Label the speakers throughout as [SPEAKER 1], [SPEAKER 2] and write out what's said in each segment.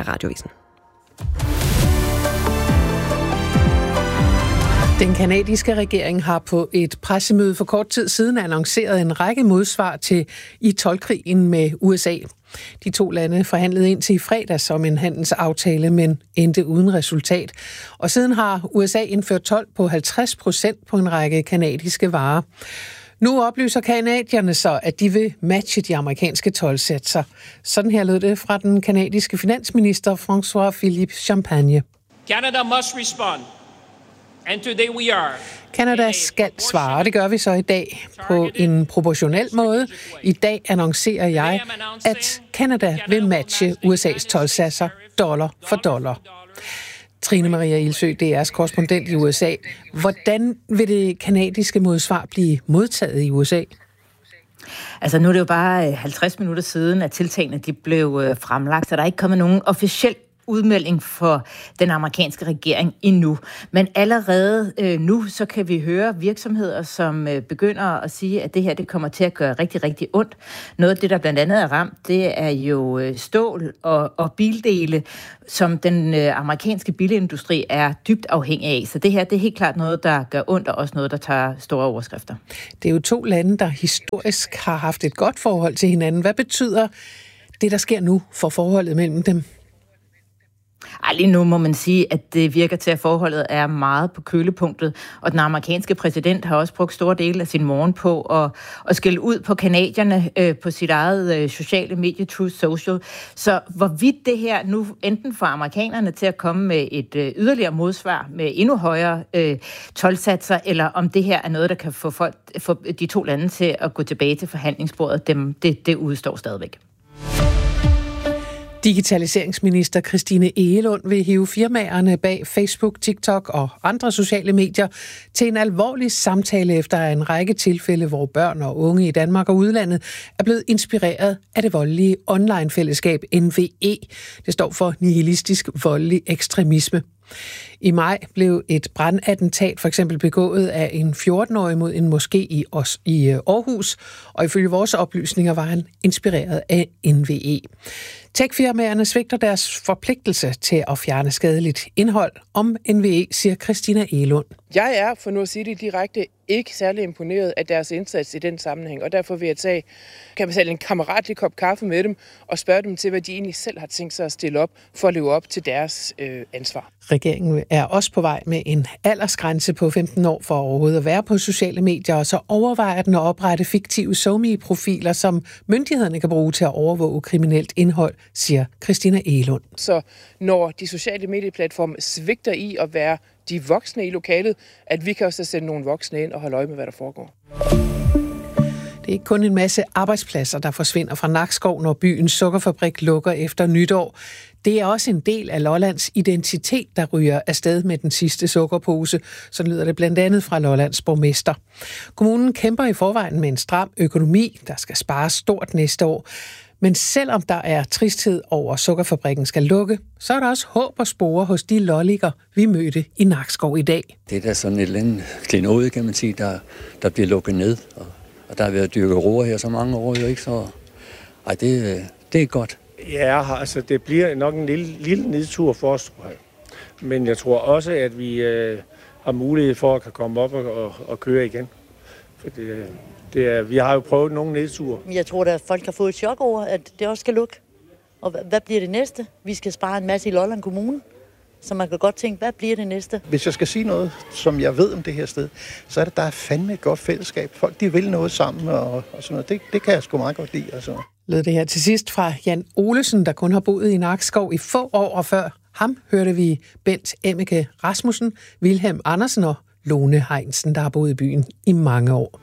[SPEAKER 1] Radioavisen.
[SPEAKER 2] Den canadiske regering har på et pressemøde for kort tid siden annonceret en række modsvar i toldkrigen med USA. De to lande forhandlede indtil i fredags om en handelsaftale, men endte uden resultat. Og siden har USA indført told på 50% på en række canadiske varer. Nu oplyser canadierne så, at de vil matche de amerikanske toldsatser. Sådan her lød det fra den canadiske finansminister François-Philippe Champagne.
[SPEAKER 3] Canada must respond. And today we are.
[SPEAKER 2] Canada skal svare, og det gør vi så i dag på en proportionel måde. I dag annoncerer jeg, at Canada vil matche USA's toldsatser dollar for dollar. Trine Maria Ilsø, DR's korrespondent i USA. Hvordan vil det canadiske modsvar blive modtaget i USA?
[SPEAKER 4] Altså nu er det jo bare 50 minutter siden, at tiltagene de blev fremlagt, så der er ikke kommet nogen officiel udmelding for den amerikanske regering endnu. Men allerede nu, så kan vi høre virksomheder, som begynder at sige, at det her det kommer til at gøre rigtig, rigtig ondt. Noget af det, der blandt andet er ramt, det er jo stål og bildele, som den amerikanske bilindustri er dybt afhængig af. Så det her, det er helt klart noget, der gør ondt, og også noget, der tager store overskrifter.
[SPEAKER 2] Det er jo to lande, der historisk har haft et godt forhold til hinanden. Hvad betyder det, der sker nu for forholdet mellem dem?
[SPEAKER 4] Lige nu må man sige, at det virker til, at forholdet er meget på kølepunktet, og den amerikanske præsident har også brugt store dele af sin morgen på at skælde ud på canadierne på sit eget sociale medie, Truth Social. Så hvorvidt det her nu enten får amerikanerne til at komme med et yderligere modsvar med endnu højere toldsatser, eller om det her er noget, der kan få de to lande til at gå tilbage til forhandlingsbordet, det udstår stadigvæk.
[SPEAKER 2] Digitaliseringsminister Christine Egelund vil hive firmaerne bag Facebook, TikTok og andre sociale medier til en alvorlig samtale efter en række tilfælde, hvor børn og unge i Danmark og udlandet er blevet inspireret af det voldelige online-fællesskab NVE. Det står for nihilistisk voldelig ekstremisme. I maj blev et brandattentat for eksempel begået af en 14-årig mod en moské i Aarhus, og ifølge vores oplysninger var han inspireret af NVE. Tech-firmaerne svigter deres forpligtelse til at fjerne skadeligt indhold om NVE, siger Christina Egelund.
[SPEAKER 5] Jeg er, for nu at sige det direkte, ikke særlig imponeret af deres indsats i den sammenhæng, og derfor vil jeg tage en kammeratlig kop kaffe med dem og spørge dem til, hvad de egentlig selv har tænkt sig at stille op for at leve op til deres ansvar.
[SPEAKER 2] Regeringen er også på vej med en aldersgrænse på 15 år for overhovedet at være på sociale medier, og så overvejer den at oprette fiktive SoMe-profiler, som myndighederne kan bruge til at overvåge kriminelt indhold, siger Christina Egelund.
[SPEAKER 5] Så når de sociale medieplatforme svigter i at være de voksne i lokalet, at vi kan også sende nogle voksne ind og holde øje med, hvad der foregår.
[SPEAKER 2] Det er ikke kun en masse arbejdspladser, der forsvinder fra Nakskov, når byens sukkerfabrik lukker efter nytår. Det er også en del af Lollands identitet, der ryger afsted med den sidste sukkerpose. Så lyder det blandt andet fra Lollands borgmester. Kommunen kæmper i forvejen med en stram økonomi, der skal spares stort næste år. Men selvom der er tristhed over, at sukkerfabrikken skal lukke, så er der også håb og spore hos de lolliger, vi mødte i Nakskov i dag.
[SPEAKER 6] Det er da sådan et eller andet klenode, kan man sige, der bliver lukket ned. Og der har været dyrket roer her så mange år, jo ikke? Så det er godt.
[SPEAKER 7] Ja, altså det bliver nok en lille nedtur for os, tror jeg. Men jeg tror også, at vi har mulighed for at kan komme op og køre igen. For vi har jo prøvet nogle nedture.
[SPEAKER 8] Jeg tror, at folk har fået et chok over, at det også skal lukke. Og hvad bliver det næste? Vi skal spare en masse i Lolland Kommune. Så man kan godt tænke, hvad bliver det næste?
[SPEAKER 9] Hvis jeg skal sige noget, som jeg ved om det her sted, så er det, der er fandme et godt fællesskab. Folk, de vil noget sammen og sådan noget. Det kan jeg sgu meget godt lide. Altså.
[SPEAKER 2] Lød det her til sidst fra Jan Olesen, der kun har boet i Nakskov i få år, og før ham hørte vi Bent Emmeke Rasmussen, Wilhelm Andersen og Lone Heinsen, der har boet i byen i mange år.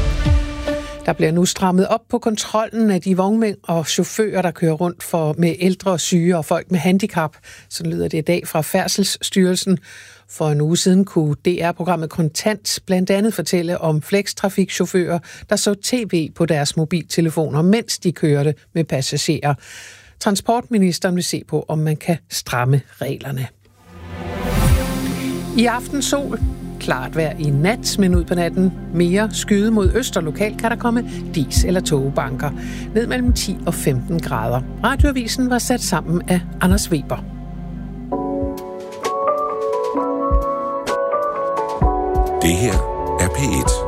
[SPEAKER 2] Der bliver nu strammet op på kontrollen af de vognmænd og chauffører, der kører rundt med ældre, syge og folk med handicap. Så lyder det i dag fra Færdselsstyrelsen. For en uge siden kunne DR-programmet Kontant blandt andet fortælle om flextrafikchauffører, der så tv på deres mobiltelefoner, mens de kørte med passagerer. Transportministeren vil se på, om man kan stramme reglerne. I aften sol. klart vejr i nat, men ud på natten mere skyde mod øst, og lokalt kan der komme dis- eller tågebanker. Ned mellem 10 og 15 grader. Radioavisen var sat sammen af Anders Weber.
[SPEAKER 1] Det her er P1.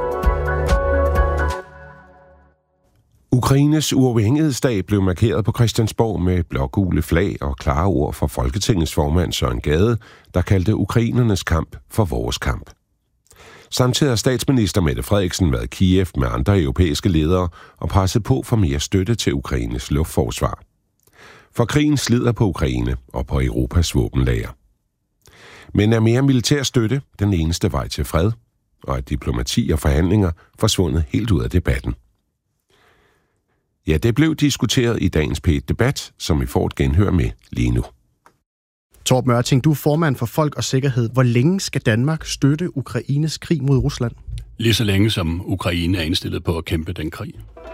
[SPEAKER 1] Ukraines uafhængighedsdag blev markeret på Christiansborg med blågule flag og klare ord fra Folketingets formand Søren Gade, der kaldte ukrainernes kamp for vores kamp. Samtidig har statsminister Mette Frederiksen været i Kiev med andre europæiske ledere og presset på for mere støtte til Ukraines luftforsvar. For krigen slider på Ukraine og på Europas våbenlager. Men er mere militær støtte den eneste vej til fred, og er diplomati og forhandlinger forsvundet helt ud af debatten? Ja, det blev diskuteret i dagens P1-debat, som vi får et genhør med lige nu.
[SPEAKER 10] Torben Ørting, du er formand for Folk og Sikkerhed. Hvor længe skal Danmark støtte Ukraines krig mod Rusland?
[SPEAKER 11] Lige så længe som Ukraine er indstillet på at kæmpe den krig.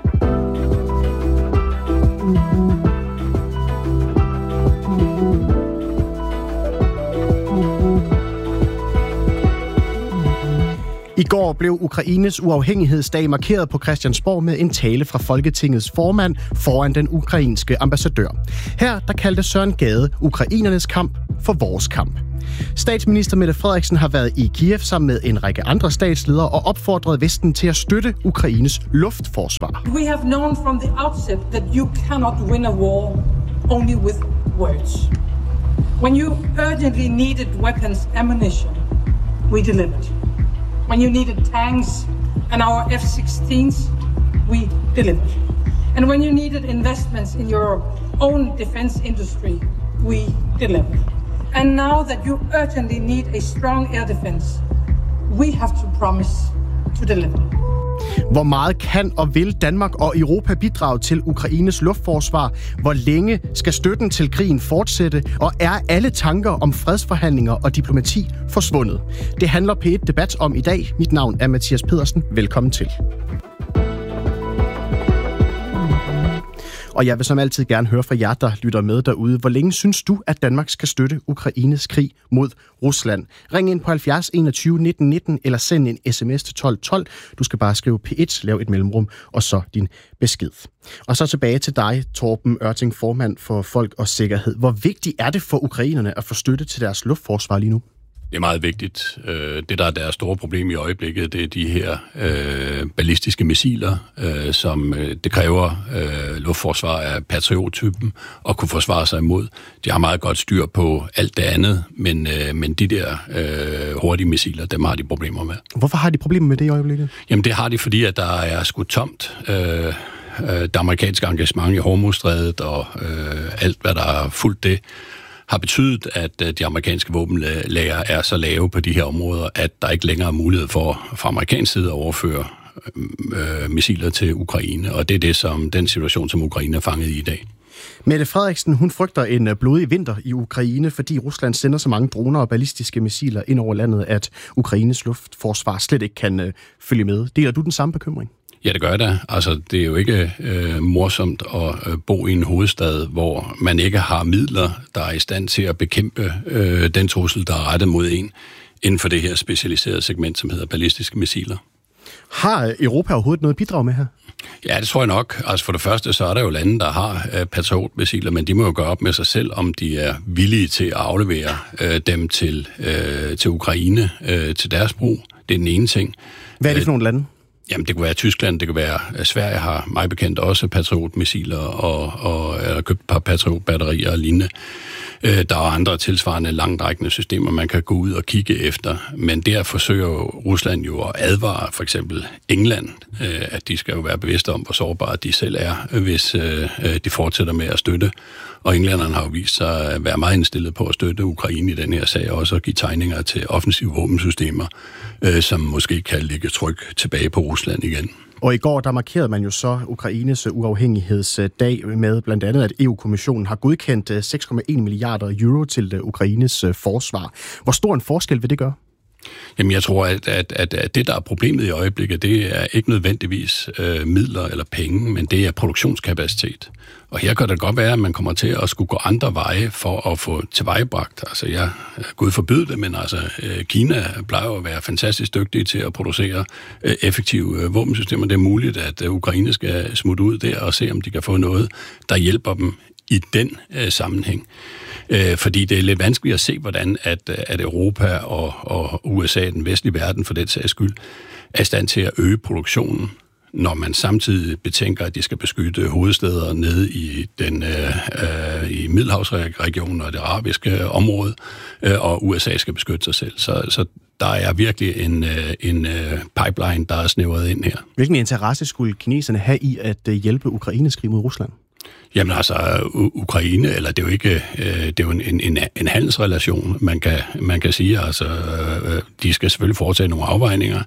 [SPEAKER 10] I går blev Ukraines uafhængighedsdag markeret på Christiansborg med en tale fra Folketingets formand foran den ukrainske ambassadør. Her der kaldte Søren Gade ukrainernes kamp for vores kamp. Statsminister Mette Frederiksen har været i Kiev sammen med en række andre statsledere og opfordret Vesten til at støtte Ukraines luftforsvar.
[SPEAKER 12] We have known from the outset that you cannot win a war only with words. When you urgently needed weapons, ammunition, we delivered. When you needed tanks and our F-16s, we delivered. And when you needed investments in your own defense industry, we delivered. And now that you urgently need a strong air defense, we have to promise to deliver.
[SPEAKER 10] Hvor meget kan og vil Danmark og Europa bidrage til Ukraines luftforsvar? Hvor længe skal støtten til krigen fortsætte? Og er alle tanker om fredsforhandlinger og diplomati forsvundet? Det handler P1 Debat om i dag. Mit navn er Mathias Pedersen. Velkommen til. Og jeg vil som altid gerne høre fra jer, der lytter med derude. Hvor længe synes du, at Danmark skal støtte Ukraines krig mod Rusland? Ring ind på 70 21 19 19 eller send en sms til 12 12. Du skal bare skrive P1, lav et mellemrum og så din besked. Og så tilbage til dig, Torben Ørting, formand for Folk og Sikkerhed. Hvor vigtigt er det for ukrainerne at få støtte til deres luftforsvar lige nu?
[SPEAKER 11] Det er meget vigtigt. Det, der er deres store problem i øjeblikket, det er de her ballistiske missiler, som det kræver luftforsvar af Patriot-typen at kunne forsvare sig imod. De har meget godt styr på alt det andet, men de der hurtige missiler, dem har de problemer med.
[SPEAKER 10] Hvorfor har de problemer med det i øjeblikket?
[SPEAKER 11] Jamen det har de, fordi at der er skudt tomt. Det amerikanske engagement i Hormuzstrædet og alt, hvad der er fulgt det, har betydet, at de amerikanske våbenlager er så lave på de her områder, at der ikke længere er mulighed for fra amerikansk side at overføre missiler til Ukraine. Og det er det, som den situation, som Ukraine er fanget i dag.
[SPEAKER 10] Mette Frederiksen, hun frygter en blodig vinter i Ukraine, fordi Rusland sender så mange droner og ballistiske missiler ind over landet, at Ukraines luftforsvar slet ikke kan følge med. Deler du den samme bekymring?
[SPEAKER 11] Ja, det gør det. Altså, det er jo ikke morsomt at bo i en hovedstad, hvor man ikke har midler, der er i stand til at bekæmpe den trussel, der er rettet mod en, inden for det her specialiserede segment, som hedder ballistiske missiler.
[SPEAKER 10] Har Europa overhovedet noget bidrag med her?
[SPEAKER 11] Ja, det tror jeg nok. Altså for det første, så er der jo lande, der har Patriot-missiler, men de må jo gøre op med sig selv, om de er villige til at aflevere dem til Ukraine, til deres brug. Det er den ene ting.
[SPEAKER 10] Hvad er det for nogle lande?
[SPEAKER 11] Jamen, det kunne være Tyskland, det kunne være Sverige har mig bekendt også Patriot-missiler og købt et par Patriot-batterier og lignende. Der er andre tilsvarende langtrækkende systemer, man kan gå ud og kigge efter, men der forsøger Rusland jo at advare for eksempel England, at de skal jo være bevidste om, hvor sårbare de selv er, hvis de fortsætter med at støtte. Og englænderne har jo vist sig at være meget indstillet på at støtte Ukraine i den her sag, og også at give tegninger til offensive våbensystemer, som måske kan ligge tryk tilbage på Rusland igen.
[SPEAKER 10] Og i går, der markerede man jo så Ukraines uafhængighedsdag med blandt andet, at EU-kommissionen har godkendt 6,1 milliarder euro til Ukraines forsvar. Hvor stor en forskel vil det gøre?
[SPEAKER 11] Jamen, jeg tror, at det, der er problemet i øjeblikket, det er ikke nødvendigvis midler eller penge, men det er produktionskapacitet. Og her kan det godt være, at man kommer til at skulle gå andre veje for at få tilvejebragt. Altså, jeg Gud forbyde det, men altså, Kina plejer at være fantastisk dygtige til at producere effektive våbensystemer. Det er muligt, at Ukraine skal smutte ud der og se, om de kan få noget, der hjælper dem i den sammenhæng. Fordi det er lidt vanskeligt at se, hvordan at Europa og USA, den vestlige verden for det sags skyld, er i stand til at øge produktionen, når man samtidig betænker, at de skal beskytte hovedstæder nede i i Middelhavsregionen og det arabiske område, og USA skal beskytte sig selv. Så der er virkelig en pipeline, der er snævret ind her.
[SPEAKER 10] Hvilken interesse skulle kineserne have i at hjælpe Ukraines krig mod Rusland?
[SPEAKER 11] Jamen altså, Ukraine, eller det er jo ikke, det er jo en handelsrelation, man kan sige. Altså, de skal selvfølgelig foretage nogle afvejninger,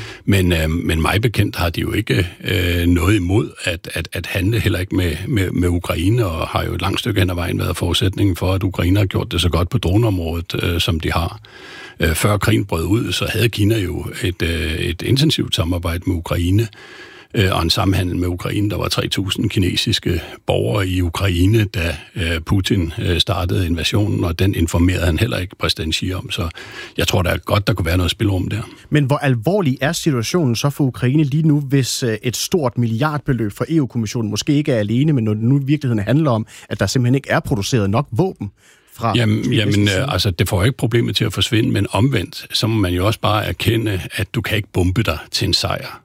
[SPEAKER 11] men mig bekendt har de jo ikke noget imod at handle, heller ikke med Ukraine, og har jo et langt stykke hen ad vejen været forudsætningen for, at Ukraine har gjort det så godt på droneområdet, som de har. Før krigen brød ud, så havde Kina jo et intensivt samarbejde med Ukraine, og en samhandel med Ukraine. Der var 3.000 kinesiske borgere i Ukraine, da Putin startede invasionen, og den informerede han heller ikke præsident Xi om. Så jeg tror, der er godt, der kunne være noget spilrum der.
[SPEAKER 10] Men hvor alvorlig er situationen så for Ukraine lige nu, hvis et stort milliardbeløb fra EU-kommissionen måske ikke er alene, men når det nu i virkeligheden handler om, at der simpelthen ikke er produceret nok våben?
[SPEAKER 11] Jamen, altså, det får ikke problemet til at forsvinde, men omvendt, så må man jo også bare erkende, at du kan ikke bombe dig til en sejr.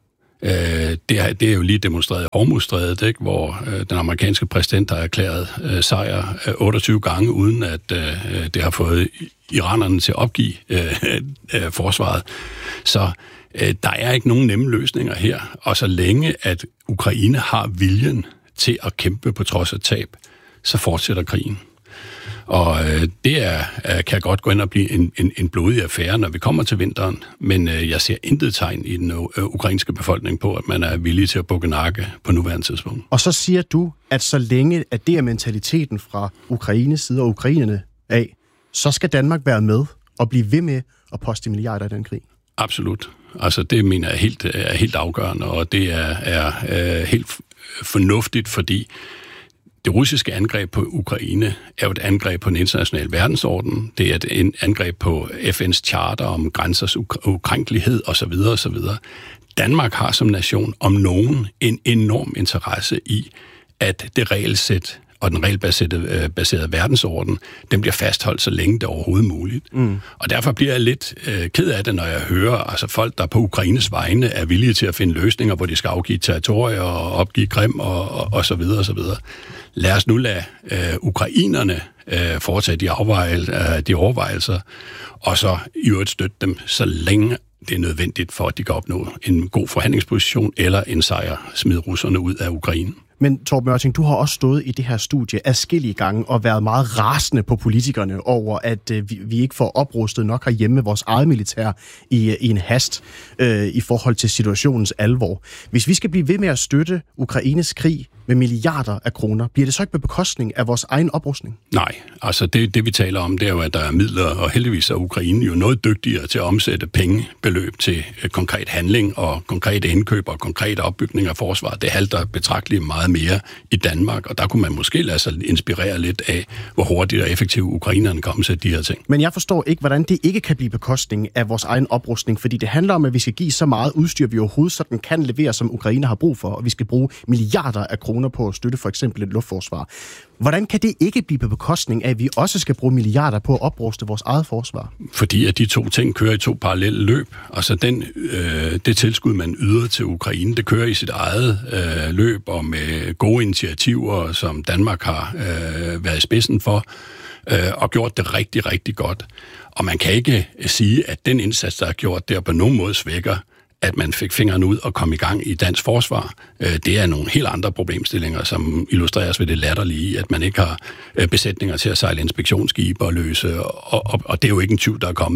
[SPEAKER 11] Det er jo lige demonstreret i Hormuzstrædet, ikke, hvor den amerikanske præsident har erklæret sejr 28 gange, uden at det har fået iranerne til at opgive forsvaret. Så der er ikke nogen nemme løsninger her. Og så længe at Ukraine har viljen til at kæmpe på trods af tab, så fortsætter krigen. Og det kan godt gå ind og blive en blodig affære, når vi kommer til vinteren. Men jeg ser intet tegn i den ukrainske befolkning på, at man er villig til at bukke nakke på nuværende tidspunkt.
[SPEAKER 10] Og så siger du, at så længe at det er mentaliteten fra Ukraines side og ukrainerne af, så skal Danmark være med og blive ved med at poste milliarder i den krig?
[SPEAKER 11] Absolut. Altså det mener jeg er helt afgørende, og det er helt fornuftigt, fordi det russiske angreb på Ukraine er jo et angreb på den internationale verdensorden. Det er et angreb på FN's charter om grænsers ukrænkelighed osv. osv. Danmark har som nation om nogen en enorm interesse i, at det regelsæt og den regelbaserede verdensorden, den bliver fastholdt så længe det overhovedet muligt. Og derfor bliver jeg lidt ked af det, når jeg hører altså folk, der på Ukraines vegne er villige til at finde løsninger, hvor de skal afgive territorier og opgive Krim og så videre og så videre. Lad os nu lade ukrainerne foretage de overvejelser, og så i øvrigt støtte dem, så længe det er nødvendigt for, at de kan opnå en god forhandlingsposition eller en sejr, smide russerne ud af Ukraine.
[SPEAKER 10] Men Torben Ørting, du har også stået i det her studie adskillige gange og været meget rasende på politikerne over, at vi ikke får oprustet nok herhjemme med vores eget militær i en hast i forhold til situationens alvor. Hvis vi skal blive ved med at støtte Ukraines krig med milliarder af kroner, bliver det så ikke på bekostning af vores egen oprustning? Nej, altså det vi taler om, det er jo, at der er midler, og heldigvis er Ukraine jo noget dygtigere til at omsætte pengebeløb til konkret handling og konkrete indkøb og konkrete opbygning af forsvaret. Det halter betragteligt meget mere i Danmark, og der kunne man måske lade sig inspirere lidt af, hvor hurtigt og effektivt ukrainerne kan omsætte de her ting. Men jeg forstår ikke, hvordan det ikke kan blive bekostning af vores egen oprustning, fordi det handler om, at vi skal give så meget udstyr, vi overhovedet sådan kan levere, som Ukraine har brug for, og vi skal bruge milliarder af kroner på at støtte for eksempel et luftforsvar. Hvordan kan det ikke blive på bekostning af, at vi også skal bruge milliarder på at opruste vores eget forsvar? Fordi at de to ting kører i to parallelle løb. Altså det tilskud, man yder til Ukraine, det kører i sit eget løb, og med gode initiativer, som Danmark har været i spidsen for, og gjort det rigtig, rigtig godt. Og man kan ikke sige, at den indsats, der er gjort der, på nogen måde svækker, at man fik fingeren ud og kom i gang i dansk forsvar. Det er nogle helt andre problemstillinger, som illustreres ved det latterlige, at man ikke har besætninger til at sejle inspektionsskibe og løse, og det er jo ikke en tyv, der er kommet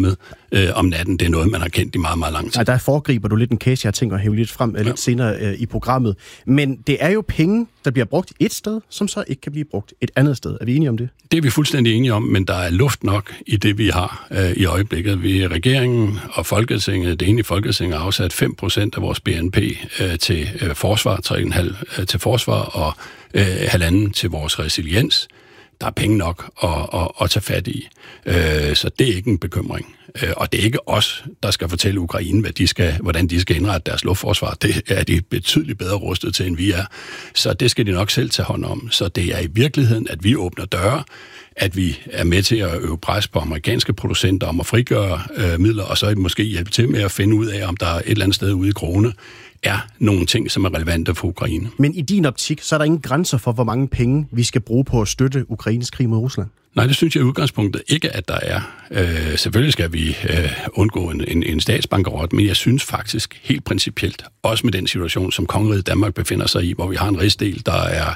[SPEAKER 11] om natten. Det er noget, man har kendt i meget, meget lang tid.
[SPEAKER 10] Ja, der foregriber du lidt en case, jeg har tænkt at hæve lidt frem lidt senere i programmet. Men det er jo penge, der bliver brugt et sted, som så ikke kan blive brugt et andet sted. Er vi enige om det?
[SPEAKER 11] Det er vi fuldstændig enige om, men der er luft nok i det, vi har i øjeblikket. Vi regeringen og Folketinget, det enige Folketing har afsat 5% af vores BNP til forsvar, 3,5 til forsvar og 1,5 til vores resiliens. Der er penge nok at tage fat i. Så det er ikke en bekymring. Og det er ikke os, der skal fortælle Ukraine, hvordan de skal indrette deres luftforsvar. Det er de betydeligt bedre rustet til, end vi er. Så det skal de nok selv tage hånd om. Så det er i virkeligheden, at vi åbner døre, at vi er med til at øve pres på amerikanske producenter om at frigøre midler, og så måske hjælpe til med at finde ud af, om der et eller andet sted ude i krone er nogle ting, som er relevante for Ukraine.
[SPEAKER 10] Men i din optik, så er der ingen grænser for, hvor mange penge vi skal bruge på at støtte Ukraines krig mod Rusland?
[SPEAKER 11] Nej, det synes jeg i udgangspunktet ikke, at der er. Selvfølgelig skal vi undgå en statsbankerot, men jeg synes faktisk helt principielt, også med den situation, som kongeriget Danmark befinder sig i, hvor vi har en rigsdel, der er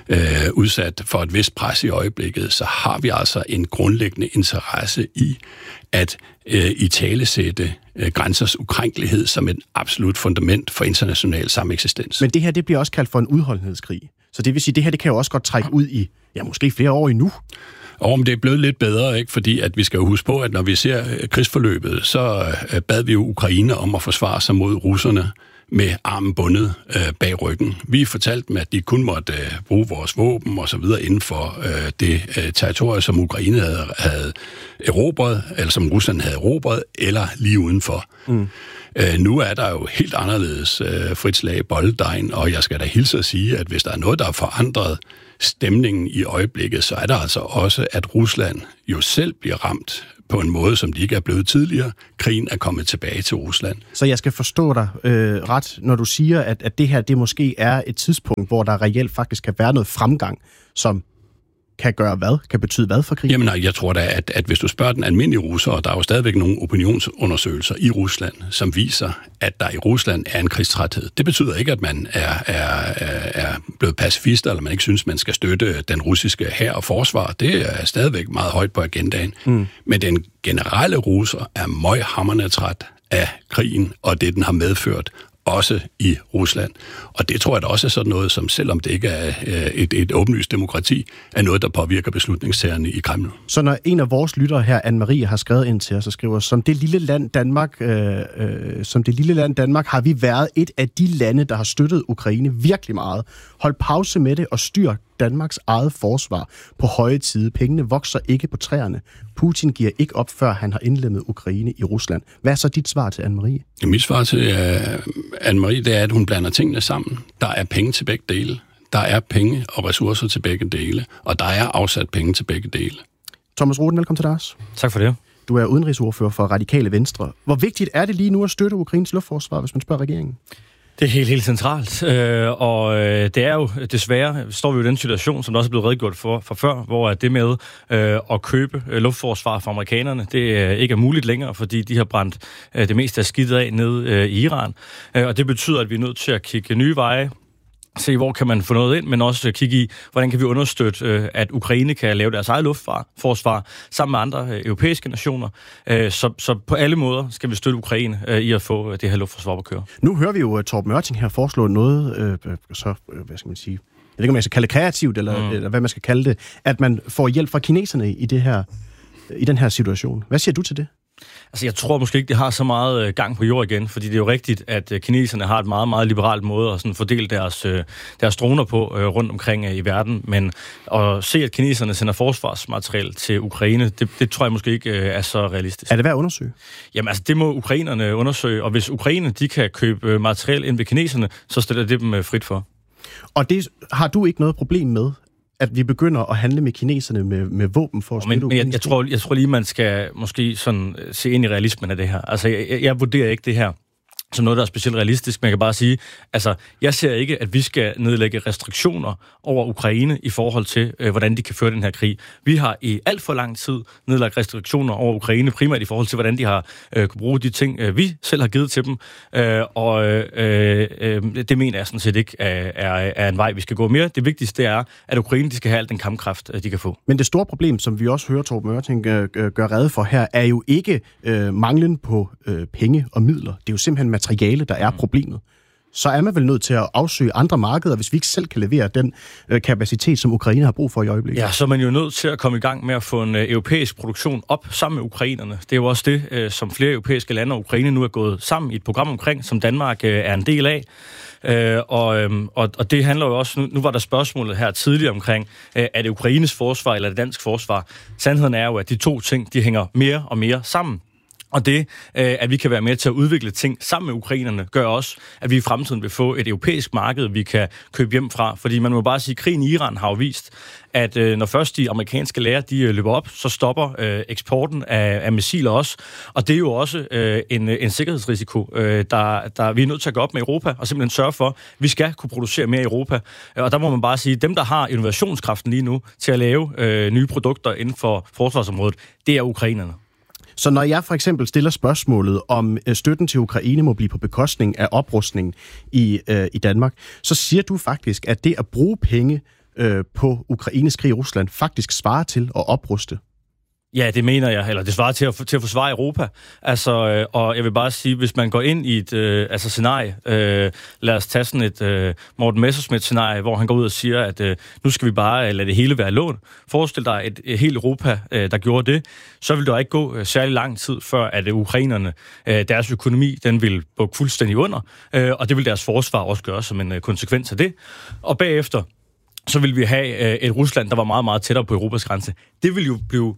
[SPEAKER 11] udsat for et vist pres i øjeblikket, så har vi altså en grundlæggende interesse i at italesætte grænsers ukrænkelighed som et absolut fundament for international sameksistens.
[SPEAKER 10] Men det her, det bliver også kaldt for en udholdenhedskrig. Så det vil sige, det her, det kan jo også godt trække ud i, måske flere år endnu.
[SPEAKER 11] Men det er blevet lidt bedre, ikke? Fordi at vi skal jo huske på, at når vi ser krigsforløbet, så bad vi jo Ukraine om at forsvare sig mod russerne med armen bundet bag ryggen. Vi fortalte dem, at de kun måtte bruge vores våben og så videre inden for det territorium, som Ukraine havde erobret, eller som Rusland havde erobret, eller lige udenfor. Nu er der jo helt anderledes frit slag i bolledejen, og jeg skal da hilse at sige, at hvis der er noget, der har forandret stemningen i øjeblikket, så er der altså også, at Rusland jo selv bliver ramt på en måde, som de ikke er blevet tidligere. Krigen er kommet tilbage til Rusland.
[SPEAKER 10] Så jeg skal forstå dig ret, når du siger, at det her, det måske er et tidspunkt, hvor der reelt faktisk kan være noget fremgang, som kan gøre hvad? Kan betyde hvad for krigen?
[SPEAKER 11] Jamen nej, jeg tror da, at hvis du spørger den almindelige russer, og der er jo stadigvæk nogle opinionsundersøgelser i Rusland, som viser, at der i Rusland er en krigstræthed. Det betyder ikke, at man er blevet pacifist, eller man ikke synes, man skal støtte den russiske hær og forsvar. Det er stadigvæk meget højt på agendaen. Men den generelle russer er møghamrende træt af krigen, og det den har medført, også i Rusland. Og det tror jeg da også er sådan noget, som selvom det ikke er et åbenlyst demokrati, er noget, der påvirker beslutningstagerne i Kreml.
[SPEAKER 10] Så når en af vores lyttere her, Anne-Marie, har skrevet ind til os og skriver, som det lille land Danmark har vi været et af de lande, der har støttet Ukraine virkelig meget. Hold pause med det og styr Danmarks eget forsvar på høje tide. Pengene vokser ikke på træerne. Putin giver ikke op, før han har indlemmet Ukraine i Rusland. Hvad er så dit svar til Anne-Marie?
[SPEAKER 11] Mit svar til Anne-Marie, det er, at hun blander tingene sammen. Der er penge til begge dele. Der er penge og ressourcer til begge dele. Og der er afsat penge til begge dele.
[SPEAKER 10] Thomas Roden, velkommen til dig også.
[SPEAKER 13] Tak for det.
[SPEAKER 10] Du er udenrigsordfører for Radikale Venstre. Hvor vigtigt er det lige nu at støtte Ukraines luftforsvar, hvis man spørger regeringen?
[SPEAKER 13] Det er helt centralt, og det er jo desværre, står vi jo i den situation, som der også er blevet redegjort for før, hvor det med at købe luftforsvar fra amerikanerne, det ikke er muligt længere, fordi de har brændt det meste af skidtet af ned i Iran, og det betyder, at vi er nødt til at kigge nye veje, se, hvor kan man få noget ind, men også kigge i, hvordan kan vi understøtte, at Ukraine kan lave deres eget luftforsvar sammen med andre europæiske nationer. Så på alle måder skal vi støtte Ukraine i at få det her luftforsvar på køre.
[SPEAKER 10] Nu hører vi jo Torben Ørting her foreslå noget, hvad skal man sige, jeg ved ikke, om jeg skal kalde det kreativt, eller hvad man skal kalde det, at man får hjælp fra kineserne i den her situation. Hvad siger du til det?
[SPEAKER 13] Altså, jeg tror måske ikke, det har så meget gang på jord igen, fordi det er jo rigtigt, at kineserne har et meget, meget liberalt måde at sådan fordele deres droner på rundt omkring i verden, men at se, at kineserne sender forsvarsmateriel til Ukraine, det tror jeg måske ikke er så realistisk.
[SPEAKER 10] Er det værd at undersøge?
[SPEAKER 13] Jamen, altså, det må ukrainerne undersøge, og hvis Ukraine, de kan købe materiel ind ved kineserne, så stiller det dem frit for.
[SPEAKER 10] Og det har du ikke noget problem med? At vi begynder at handle med kineserne med våben for at støtte
[SPEAKER 13] men jeg tror lige, man skal måske sådan se ind i realismen af det her. Altså, jeg vurderer ikke det her som noget, der er specielt realistisk. Men jeg kan bare sige, altså, jeg ser ikke, at vi skal nedlægge restriktioner over Ukraine i forhold til, hvordan de kan føre den her krig. Vi har i alt for lang tid nedlagt restriktioner over Ukraine, primært i forhold til, hvordan de har kunne bruge de ting, vi selv har givet til dem. Det mener jeg sådan set ikke er en vej, vi skal gå mere. Det vigtigste er, at Ukraine de skal have al den kampkraft, de kan få.
[SPEAKER 10] Men det store problem, som vi også hører Torben Ørting gør rede for her, er jo ikke manglen på penge og midler. Det er jo simpelthen materiale, der er problemet. Så er man vel nødt til at afsøge andre markeder, hvis vi ikke selv kan levere den kapacitet, som Ukraine har brug for i øjeblikket.
[SPEAKER 13] Ja, så er man jo nødt til at komme i gang med at få en europæisk produktion op sammen med ukrainerne. Det er jo også det, som flere europæiske lande og Ukraine nu er gået sammen i et program omkring, som Danmark er en del af. Og det handler jo også, nu var der spørgsmålet her tidligere omkring, er det Ukraines forsvar eller det dansk forsvar? Sandheden er jo, at de to ting, de hænger mere og mere sammen. Og det, at vi kan være med til at udvikle ting sammen med ukrainerne, gør også, at vi i fremtiden vil få et europæisk marked, vi kan købe hjem fra. Fordi man må bare sige, at krigen i Iran har jo vist, at når først de amerikanske lærer, de løber op, så stopper eksporten af missiler også. Og det er jo også en sikkerhedsrisiko, der vi er nødt til at gå op med Europa, og simpelthen sørge for, at vi skal kunne producere mere i Europa. Og der må man bare sige, at dem, der har innovationskraften lige nu til at lave nye produkter inden for forsvarsområdet, det er ukrainerne.
[SPEAKER 10] Så når jeg for eksempel stiller spørgsmålet, om støtten til Ukraine må blive på bekostning af oprustning i Danmark, så siger du faktisk, at det at bruge penge på Ukraines krig i Rusland faktisk svarer til at opruste.
[SPEAKER 13] Ja, det mener jeg, eller det svarer til at forsvare Europa. Altså, og jeg vil bare sige, hvis man går ind i et scenarie, lad os tage sådan et Morten Messerschmidt-scenarie, hvor han går ud og siger, at nu skal vi bare lade det hele være lån. Forestil dig et helt Europa, der gjorde det, så vil der ikke gå særlig lang tid, før at ukrainerne, deres økonomi, den vil bukke fuldstændig under, og det vil deres forsvar også gøre som en konsekvens af det. Og bagefter, så vil vi have et Rusland, der var meget, meget tættere på Europas grænse. Det vil jo blive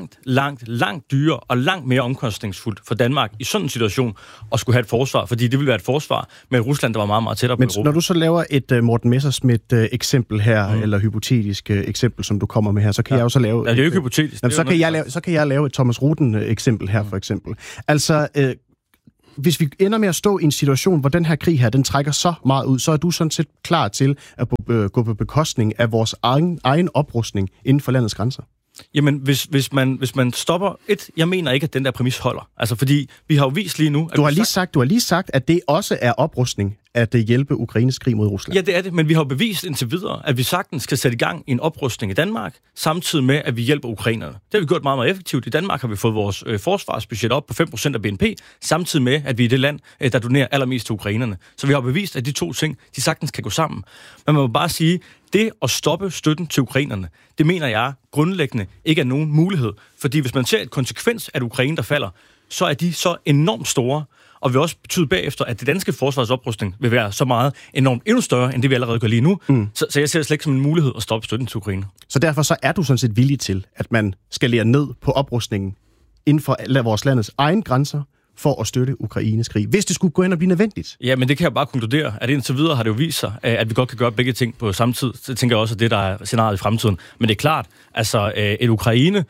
[SPEAKER 13] langt dyrere og langt mere omkostningsfuldt for Danmark i sådan en situation at skulle have et forsvar, fordi det vil være et forsvar med et Rusland, der var meget, meget tættere på Europa.
[SPEAKER 10] Men når du så laver et Morten Messerschmidt-eksempel her, eller hypotetisk eksempel, som du kommer med her, så kan jeg jo så lave...
[SPEAKER 13] Ja, det er jo ikke hypotetisk.
[SPEAKER 10] Så kan jeg lave et Thomas Ruden-eksempel her, for eksempel. Altså... Hvis vi ender med at stå i en situation, hvor den her krig her, den trækker så meget ud, så er du sådan set klar til at gå på bekostning af vores egen oprustning inden for landets grænser?
[SPEAKER 13] Jamen, hvis man stopper... Jeg mener ikke, at den der præmis holder. Altså, fordi vi har jo vist lige nu...
[SPEAKER 10] Du har lige sagt, at det også er oprustning at hjælpe Ukraines krig mod Rusland.
[SPEAKER 13] Ja, det er det, men vi har jo bevist indtil videre, at vi sagtens skal sætte i gang i en oprustning i Danmark, samtidig med, at vi hjælper ukrainerne. Det har vi gjort meget, meget effektivt. I Danmark har vi fået vores forsvarsbudget op på 5% af BNP, samtidig med, at vi er det land, der donerer allermest til ukrainerne. Så vi har bevist, at de to ting, de sagtens kan gå sammen. Men man må bare sige, det at stoppe støtten til ukrainerne, det mener jeg grundlæggende ikke er nogen mulighed. Fordi hvis man ser et konsekvens af Ukraine, der falder, så er de så enormt store, og vil også betyde bagefter, at det danske forsvarsoprustning vil være så meget enormt endnu større, end det vi allerede gør lige nu. Så jeg ser det slet ikke som en mulighed at stoppe støtten til Ukraine.
[SPEAKER 10] Så derfor så er du sådan set villig til, at man skalerer ned på oprustningen inden for vores landets egen grænser, for at støtte Ukraines krig, hvis det skulle gå ind og blive nødvendigt.
[SPEAKER 13] Ja, men det kan jeg bare konkludere, at indtil videre har det jo vist sig, at vi godt kan gøre begge ting på samme tid. Så tænker jeg også, at det der er scenariet i fremtiden. Men det er klart, altså et Ukraine,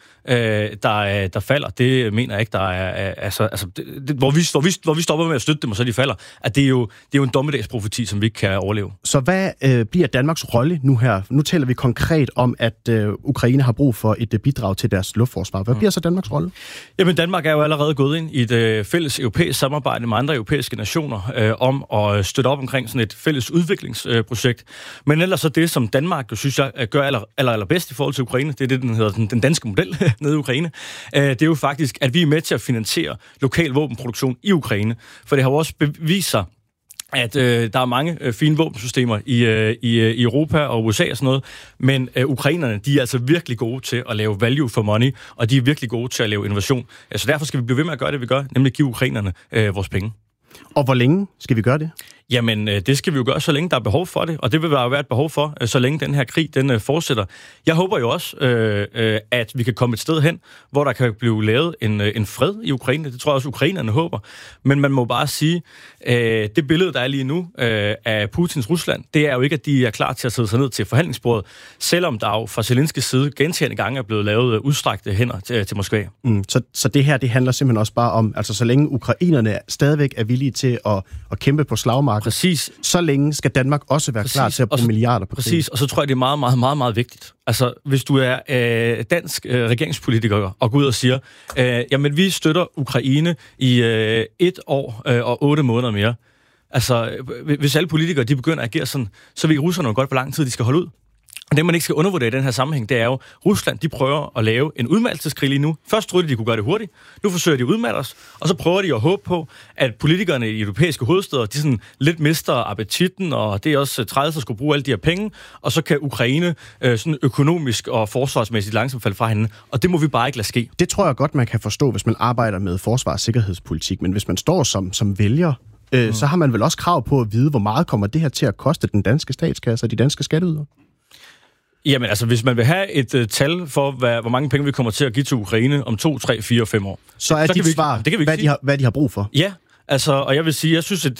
[SPEAKER 13] der falder, det mener jeg ikke, der er... hvor vi stopper med at støtte dem, og så de falder, at det er jo en dommedagsprofeti, som vi ikke kan overleve.
[SPEAKER 10] Så hvad bliver Danmarks rolle nu her? Nu taler vi konkret om, at Ukraine har brug for et bidrag til deres luftforsvar. Hvad bliver så Danmarks rolle?
[SPEAKER 13] Jamen, Danmark er jo allerede gået ind i et fælles europæisk samarbejde med andre europæiske nationer om at støtte op omkring sådan et fælles udviklingsprojekt. Men ellers så det, som Danmark jo synes jeg gør allerbedst i forhold til Ukraine, det er det, den hedder den danske model nede i Ukraine. Det er jo faktisk, at vi er med til at finansiere lokal våbenproduktion i Ukraine. For det har jo også bevist sig, at der er mange fine våbensystemer i Europa og USA og sådan noget, men ukrainerne, de er altså virkelig gode til at lave value for money, og de er virkelig gode til at lave innovation. Så derfor skal vi blive ved med at gøre det, vi gør, nemlig give ukrainerne vores penge.
[SPEAKER 10] Og hvor længe skal vi gøre det?
[SPEAKER 13] Jamen, det skal vi jo gøre, så længe der er behov for det, og det vil der jo være et behov for, så længe den her krig, den fortsætter. Jeg håber jo også, at vi kan komme et sted hen, hvor der kan blive lavet en fred i Ukraine. Det tror jeg også, ukrainerne håber. Men man må bare sige, det billede, der er lige nu af Putins Rusland, det er jo ikke, at de er klar til at sidde sig ned til forhandlingsbordet, selvom der jo fra Zelenskys side gentagne gange er blevet lavet udstrakte hænder til Moskva.
[SPEAKER 10] Så det her, det handler simpelthen også bare om, altså så længe ukrainerne stadigvæk er villige til at kæmpe på slagmarken,
[SPEAKER 13] præcis,
[SPEAKER 10] så længe skal Danmark også være klar til at bruge milliarder på
[SPEAKER 13] præcis, og så tror jeg, det er meget, meget, meget, meget vigtigt. Altså, hvis du er dansk regeringspolitiker og går ud og siger, jamen vi støtter Ukraine i 1 år og 8 måneder mere. Altså, hvis alle politikere de begynder at agere sådan, så ved russerne jo godt, hvor lang tid de skal holde ud. Og det, man ikke skal undervurdere i den her sammenhæng, det er jo, Rusland, de prøver at lave en udmattelseskrig lige nu. Først troede de kunne gøre det hurtigt. Nu forsøger de at udmatte os. Og så prøver de at håbe på, at politikerne i europæiske hovedsteder, de sådan lidt mister appetitten, og det er også træls at skulle bruge alle de her penge. Og så kan Ukraine sådan økonomisk og forsvarsmæssigt langsomt falde fra hinanden. Og det må vi bare ikke lade ske.
[SPEAKER 10] Det tror jeg godt, man kan forstå, hvis man arbejder med forsvars- og sikkerhedspolitik. Men hvis man står som vælger, så har man vel også krav på at vide, hvor meget kommer det her til at koste den danske statskasse og de danske skatteydere?
[SPEAKER 13] Jamen altså, hvis man vil have et tal for, hvor mange penge vi kommer til at give til Ukraine om 2, 3, 4 og 5 år.
[SPEAKER 10] Så er dit svar, hvad de har brug for?
[SPEAKER 13] Ja, altså, og jeg vil sige, jeg synes,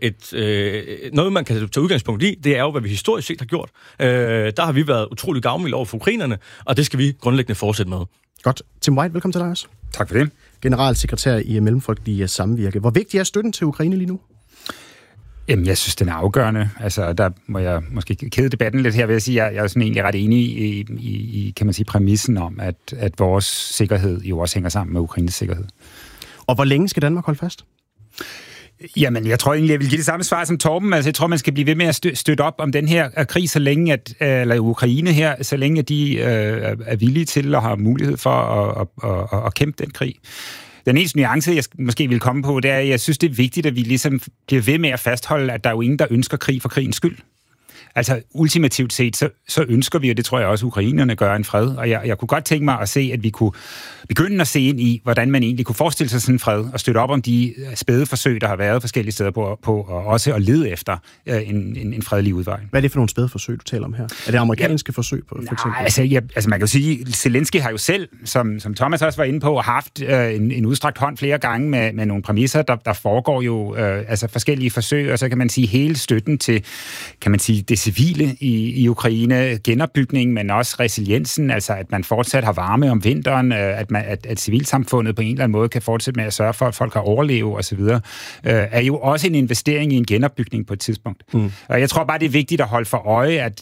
[SPEAKER 13] noget man kan tage udgangspunkt i, det er jo, hvad vi historisk set har gjort. Der har vi været utrolig gavmilde over for ukrainerne, og det skal vi grundlæggende fortsætte med.
[SPEAKER 10] Godt. Tim White, velkommen til dig også.
[SPEAKER 14] Tak for det.
[SPEAKER 10] Generalsekretær i Mellemfolkelige Samvirke. Hvor vigtig er støtten til Ukraine lige nu?
[SPEAKER 14] Jamen, jeg synes, den er afgørende. Altså, der må jeg måske kede debatten lidt her ved at sige, at jeg er sådan egentlig ret enig i kan man sige, præmissen om, at vores sikkerhed jo også hænger sammen med Ukraines sikkerhed.
[SPEAKER 10] Og hvor længe skal Danmark holde fast?
[SPEAKER 14] Jamen, jeg tror egentlig, jeg vil give det samme svar som Torben. Altså, jeg tror, man skal blive ved med at støtte op om den her krig, så længe eller Ukraine her, så længe de er villige til og har mulighed for at kæmpe den krig. Den eneste nuance, jeg måske vil komme på, det er, at jeg synes, det er vigtigt, at vi ligesom bliver ved med at fastholde, at der er jo ingen, der ønsker krig for krigens skyld. Altså ultimativt set, så ønsker vi, og det tror jeg også, ukrainerne gør, en fred. Og jeg kunne godt tænke mig at se, at vi kunne begynde at se ind i, hvordan man egentlig kunne forestille sig sådan en fred, og støtte op om de spæde forsøg, der har været forskellige steder på og også at lede efter en fredelig udvej.
[SPEAKER 10] Hvad er det for nogle spæde forsøg, du taler om her? Er det amerikanske forsøg, for eksempel?
[SPEAKER 14] Altså man kan jo sige, Zelensky har jo selv, som Thomas også var inde på, haft en udstrakt hånd flere gange med nogle præmisser. Der foregår jo forskellige forsøg, og så kan man sige hele støtten til, kan man sige, det civile i Ukraine, genopbygningen, men også resiliensen, altså at man fortsat har varme om vinteren, at civilsamfundet på en eller anden måde kan fortsætte med at sørge for, at folk kan overleve osv., er jo også en investering i en genopbygning på et tidspunkt. Og jeg tror bare, det er vigtigt at holde for øje,